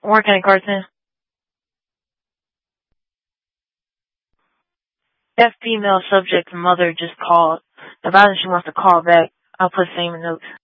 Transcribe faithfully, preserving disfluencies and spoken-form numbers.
Warren County Carson. That female subject mother just called. If I she wants to call back, I'll put same in notes.